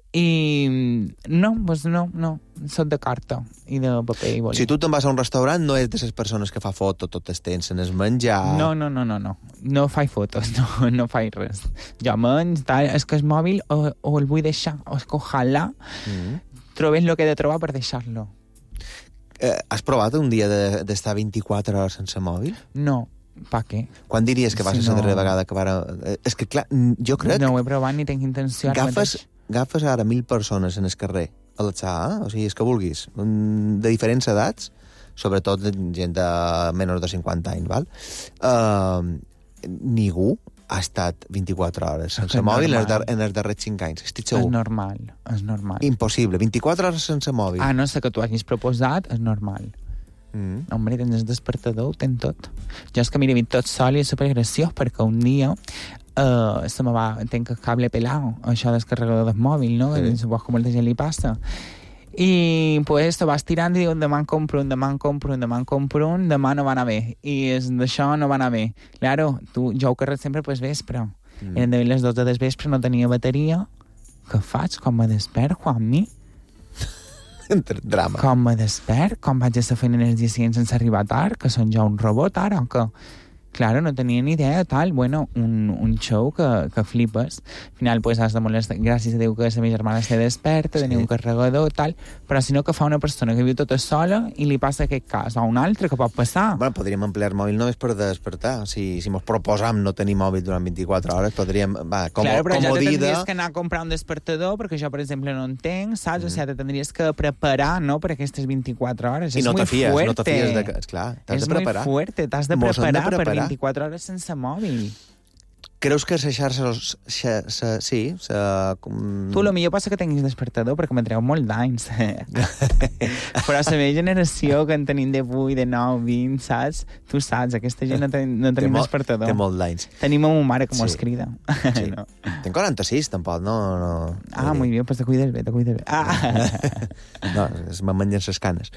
I no, doncs no, no. Soc de carta i de paper i boli. Si tu te'n vas a un restaurant, no és de les persones que fa foto tot el temps, en el menjar... No, no, no, no, no. No faig fotos, no, no faig res. Jo menys, tal, és que el mòbil o, o el vull deixar, o és que ojalà mm. trobés el que he de trobar per deixar-lo. Eh, has provat un dia d'estar de, vint-i-quatre hores sense mòbil? No. Pa què? Quan diries que va ser si la no... darrera vegada que vara... És que, clar, jo crec... No ho he provat ni tinc intenció. Agafes, agafes ara mil persones en el carrer a l'atzar, o sigui, és que vulguis, de diferents edats, sobretot gent de menys de cinquanta anys, val? Uh, ningú ha estat vint-i-quatre hores sense mòbil en els, en els darrers cinc anys, estic segur. És normal, és normal. Impossible, vint-i-quatre hores sense mòbil. Ah, no sé que tu hagis proposat, és normal. Mm. Hombre, tens el despertador, ho tens tot. Jo és que m'he vist tot sol i és supergraciós, perquè un dia uh, se me va, tenc el cable pelau, això del carregador del mòbil, no? Sí. Que com molta gent li passa. I pues te vas tirant i dius, demà en compro un, demà en compro un, demà en compro un, demà no va anar bé. I d'això no va anar bé. Claro, tu, jo ho carrego sempre pues vespre. Mm. Eren de les dos de vespre, no tenia bateria. Què faig? Com me despert, Juanmi? Drama. Com me despert? Com vaig a ser fent energia sense arribar tard? Que són jo un robot ara? Que... Claro, no tenia ni idea, tal. Bueno, un, un show que, que flipes. Al final, pues, has de molestar. Gràcies a Déu que la meva germana està desperta, sí. Tenia un carregador, tal. Però si no, que fa una persona que viu tota sola i li passa aquest cas a un altre, que pot passar. Bueno, podríem emplear el mòbil només per despertar. Si, si mos proposam no tenir mòbil durant vint-i-quatre hores, podríem... Va, com, claro, però ja te comodida... tindries que anar a comprar un despertador, perquè jo, per exemple, no en tenc, saps? Mm. O sigui, te tindries que preparar, no?, per aquestes vint-i-quatre hores. I és no te fies, fuerte. no te fies de... Esclar, t'has de preparar. És molt fuerte, t'has de preparar, de preparar per vint-i-quatre hores sense mòbil. Creus que la xarxa... Xa, xa, sí, xa, com... Tu, lo millor passa que tinguis despertador, perquè me treu molt d'anys. Però la meva generació, que en tenim de vuit, de nou, vint, saps? Tu saps, aquesta gent no, ten, no tenim molt, despertador. Té molt d'anys. Tenim a ma mare que sí. mos crida. Sí. No. Tenc quaranta-sis, tampoc, no... no ah, muy bien, pues te cuides bé, te cuides bé. Ah. No, es me mengen les canes.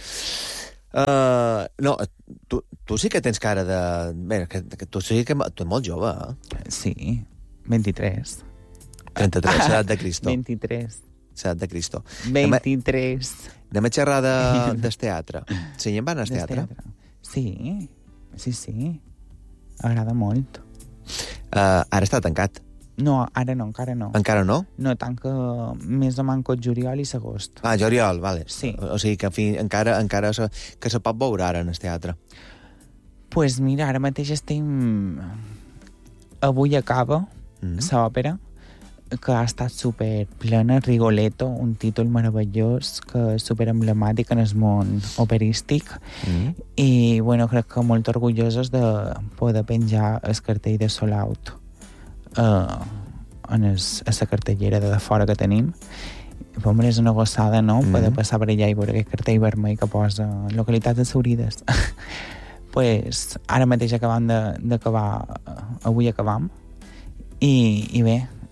Uh, no, tu, tu sí que tens cara de... Bé, que, que tu sí que... Tu ets molt jove, eh? Sí, vint-i-tres. trenta-tres, ah, edat de Cristo. vint-i-tres. Edat de Cristo. vint-i-tres. Anem a xerrar de, del teatre. Sí, em van al teatre? teatre? Sí, sí, sí. Agrada molt. Uh, ara està tancat. No, ara no, encara no. Encara no? No, tanca més o manco juliol i agost. Ah, juliol, vale. Sí. O, o sigui que fi, encara, encara se, que se pot veure ara en el teatre. Pues mira, ara mateix estem... Avui acaba mm. l'òpera, que ha estat super plena, Rigoletto, un títol meravellós, que és super emblemàtic en el món operístic, mm. i bueno, crec que molt orgullosos de poder penjar el cartell de Sold Out Uh, en es, a la cartellera de, de fora que tenim. Home, és una gossada, no? Mm. Poder passar per allà i veure aquest cartell vermell que posa localitats assaurides. Pues ara mateix acabam d'acabar, avui acabam, i, i bé.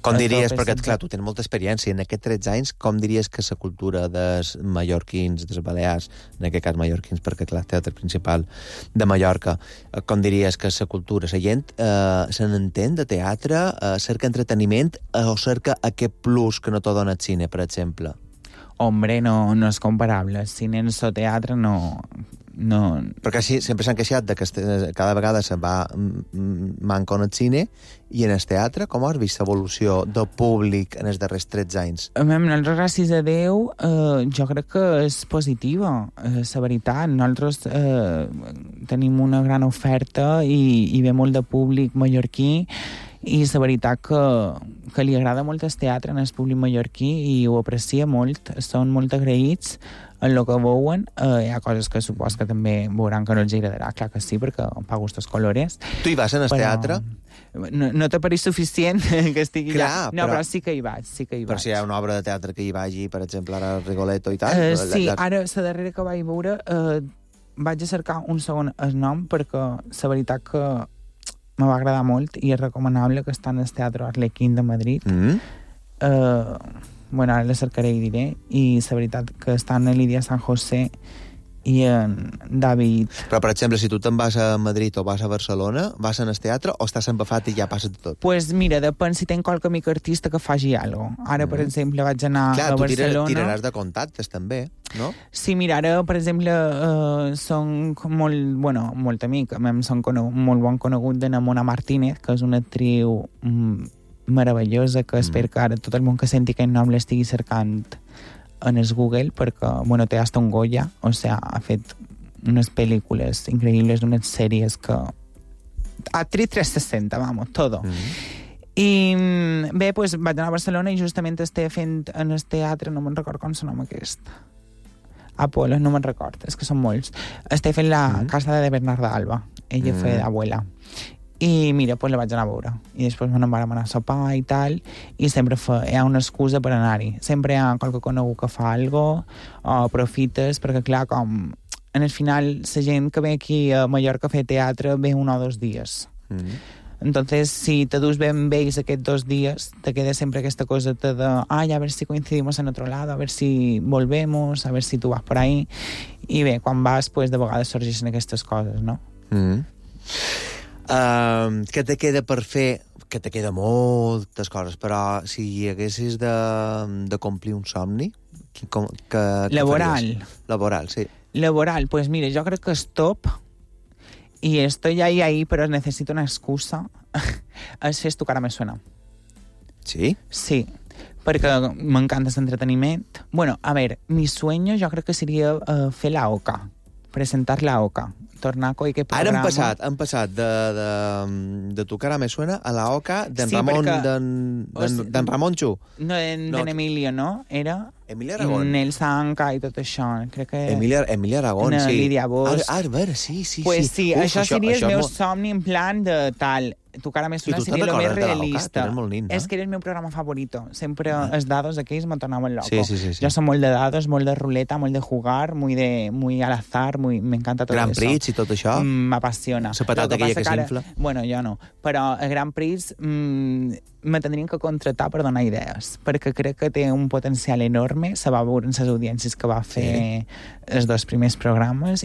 Com diries, perquè, clar, tu tens molta experiència, en aquests tretze anys, com diries que la cultura dels mallorquins, dels balears, en aquest cas mallorquins, perquè, clar, teatre principal de Mallorca, com diries que la cultura, la gent eh, se n'entén de teatre, eh, cerca entreteniment eh, o cerca aquest plus que no t'ho dona el cine, per exemple? Hombre, no, no és comparable. El cine en el teatre no... no... Perquè així sempre s'han queixat de que cada vegada se va manco en el cine i en el teatre. Com has vist l'evolució del públic en els darrers tretze anys? A mi, nosaltres, gràcies a Déu, eh, jo crec que és positiva, eh, la veritat. Nosaltres eh, tenim una gran oferta i, i ve molt de públic mallorquí, i la veritat que, que li agrada molt el teatre en el públic mallorquí i ho aprecia molt, són molt agraïts en el que veuen. Eh, hi ha coses que supos que també veuran que no els agradarà, clar que sí, perquè pa gustos colores. Tu hi vas en el però... teatre? No, no t'ha pareix suficient que estigui clar, allà. No, però... però sí que hi vaig, sí que hi però vaig. si hi ha una obra de teatre que hi vagi, per exemple, ara Rigoletto i tal... Uh, sí, la, la... ara la darrera que vaig veure uh, vaig a cercar un segon el nom perquè la veritat que me va agradar molt i és recomanable, que està en el Teatre Arlequín de Madrid. Mm. Uh, bueno, ara la cercaré i diré. I la veritat que està en Lídia San José i en David. Però, per exemple, si tu te'n vas a Madrid o vas a Barcelona, vas en el teatre o estàs empafat i ja passa de tot? Pues mira, depèn si tenc qualque amic artista que faci alguna cosa. Ara, mm. per exemple, vaig anar clar, a Barcelona... Clar, tu tiraràs de contactes, també, no? Sí, mira, ara, per exemple, uh, són molt, bueno, molt amic, a mi em són conegut, molt bon conegut de Mona Martínez, que és una actriu mm, meravellosa, que mm. espero que ara tot el món que senti aquest nom l'estigui cercant en el Google, perquè, bueno, té hasta un Goya, o sea, ha fet unes pel·lícules increïbles, unes sèries que... Actriz trescientos sesenta, vamos, todo. Mm. I bé, pues, vaig anar a Barcelona i justament estic fent en el teatre, no me'n record com se nom aquest. Apolo, no me'n record, és que són molts. Estic fent la mm. casa de Bernarda Alba. Ella mm. fe d'abuela. I mira, pues la vaig anar a veure. I després me'n vam anar a sopar i tal, i sempre fa, hi ha una excusa per anar-hi. Sempre hi ha qualque conegut que fa alguna cosa, o aprofites, perquè clar, com en el final la gent que ve aquí a Mallorca a fer teatre ve un o dos dies. Mm. Entonces, si te dus ben veis aquests dos dies, te queda sempre aquesta cosa de, ay, a ver si coincidimos en otro lado, a ver si volvemos, a ver si tu vas por ahí. I bé, quan vas, pues, de vegades sorgeixen aquestes coses, no? Mm. Uh, què te queda per fer? Que te queda moltes coses, però si hi haguessis de, de complir un somni, com, que, laboral. Que laboral, sí. Laboral, pues mira, jo crec que és top i estoy ahí, ahí, però necessito una excusa. És Fes tu cara me suena. Sí? Sí, perquè m'encanta l'entreteniment. Bueno, a ver, mi sueño jo crec que seria uh, fer la OCA, presentar la OCA. Tornar a aquest programa. Ara hem passat, hem passat de, de, de Tu cara me suena a la OCA d'en sí, Ramon, perquè... d'en, d'en Ramon Xu. No, d'en no. Emilio, no? Era... Emilia Aragón. Nelsa Anca i tot això. Crec que... Emilia, Emilia Aragón, no, sí. Lídia Bosch. Ah, a veure, sí, sí. Pues sí, sí Uf, això, això seria això el meu molt... somni en plan de tal... Tu cara me suena seria el més realista. Nin, no? És que era el meu programa favorito. Sempre ah. els dados aquells me tornaven loco. Sí, sí, sí, sí. Jo soy molt de dados, molt de ruleta, molt de jugar, muy, de, muy al azar, muy, me encanta todo Grand eso. Prix i tot això? M'apassiona. La patata aquella que, que s'infla? Bueno, jo no. Però el Grand Prix mmm, me tindrien que contratar per donar idees, perquè crec que té un potencial enorme. Se va veure en les audiències que va fer sí. els dos primers programes